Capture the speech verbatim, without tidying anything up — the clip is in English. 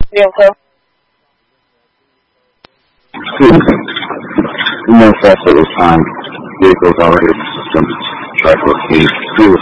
Vehicle. No fault at this time. Vehicles already in the system. Try to locate.